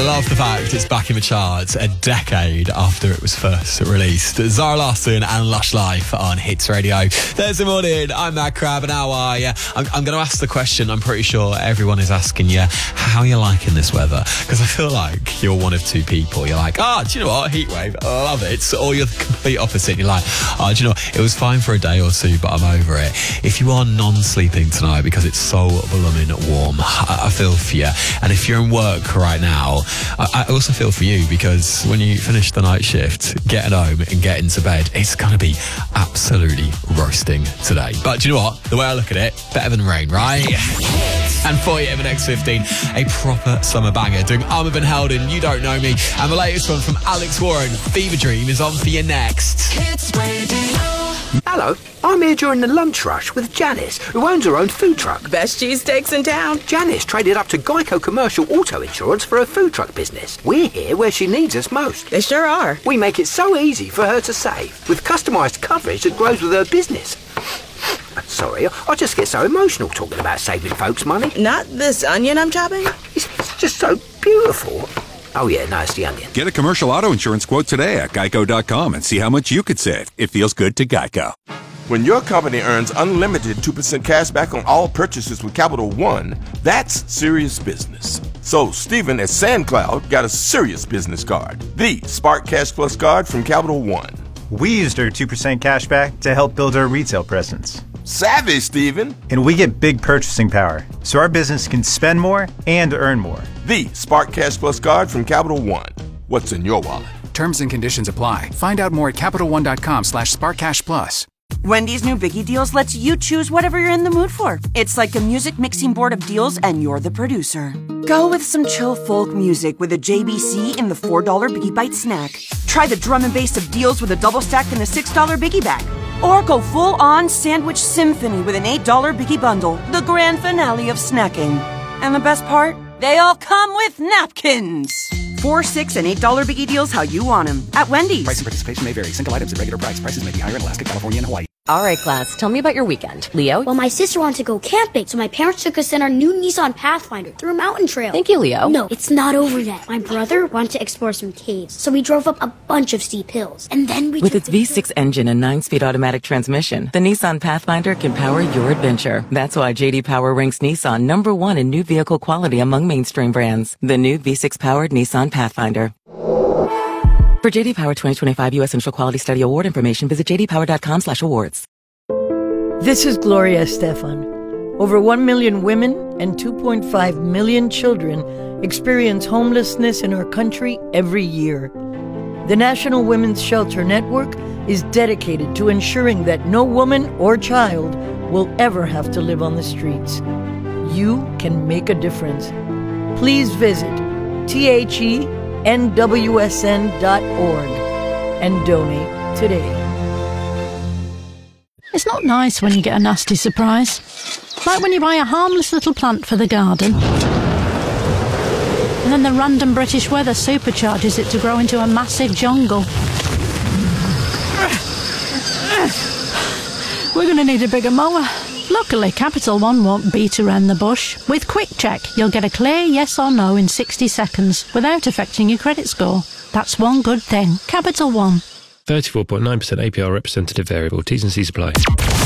love the fact it's back in the charts a decade after it was first released. Zara Larsson and Lush Life on Hits Radio. Thursday morning, I'm Matt Crab, and how are you? I'm going to ask the question I'm pretty sure everyone is asking you, how are you liking this weather? Because I feel like you're one of two people. You're like, do you know what? Heat wave, I love it. Or you're the complete opposite. You're like, do you know what? It was fine for a day or two, but I'm over it. If you are non-sleeping tonight because it's so blooming warm, I feel for you. And if you're in work right now, I also feel for you, because when you finish the night shift, getting home and getting to bed, it's going to be absolutely roasting today. But do you know what? The way I look at it, better than rain, right? And for you in the next 15, a proper summer banger doing Armor Van Helden, You Don't Know Me. And the latest one from Alex Warren, Fever Dream, is on for you next. Hello, I'm here during the lunch rush with Janice, who owns her own food truck. Best cheesesteaks in town. Janice traded up to Geico Commercial Auto Insurance for her food truck business. We're here where she needs us most. They sure are. We make it so easy for her to save, with customised coverage that grows with her business. Sorry, I just get so emotional talking about saving folks money. Not this onion I'm chopping? It's just so beautiful. Oh yeah, no, it's the onion. Get a commercial auto insurance quote today at geico.com and see how much you could save. It feels good to Geico. When your company earns unlimited 2% cash back on all purchases with Capital One, that's serious business. So Stephen at SandCloud got a serious business card, the Spark Cash Plus card from Capital One. We used our 2% cash back to help build our retail presence. Savvy, Stephen. And we get big purchasing power, so our business can spend more and earn more. The Spark Cash Plus card from Capital One. What's in your wallet? Terms and conditions apply. Find out more at CapitalOne.com/SparkCashPlus. Wendy's new Biggie Deals lets you choose whatever you're in the mood for. It's like a music mixing board of deals, and you're the producer. Go with some chill folk music with a JBC in the $4 Biggie Bite snack. Try the drum and bass of deals with a double stack in the $6 Biggie Bag. Or go full-on sandwich symphony with an $8 Biggie Bundle, the grand finale of snacking. And the best part? They all come with napkins. $4, $6, and $8 Biggie Deals how you want them at Wendy's. Price and participation may vary. Single items at regular price. Prices may be higher in Alaska, California, and Hawaii. All right, class, tell me about your weekend. Leo? Well, my sister wanted to go camping, so my parents took us in our new Nissan Pathfinder through a mountain trail. Thank you, Leo. No, it's not over yet. My brother wanted to explore some caves, so we drove up a bunch of steep hills. And then we With its V6 engine and 9-speed automatic transmission, the Nissan Pathfinder can power your adventure. That's why J.D. Power ranks Nissan #1 in new vehicle quality among mainstream brands. The new V6-powered Nissan Pathfinder. For J.D. Power 2025 U.S. Initial Quality Study Award information, visit jdpower.com/awards. This is Gloria Estefan. Over 1 million women and 2.5 million children experience homelessness in our country every year. The National Women's Shelter Network is dedicated to ensuring that no woman or child will ever have to live on the streets. You can make a difference. Please visit thenwsn.org and donate today. It's not nice when you get a nasty surprise. Like when you buy a harmless little plant for the garden, and then the random British weather supercharges it to grow into a massive jungle. We're going to need a bigger mower. Luckily, Capital One won't beat around the bush. With Quick Check, you'll get a clear yes or no in 60 seconds without affecting your credit score. That's one good thing. Capital One. 34.9% APR representative variable. T's and C's apply.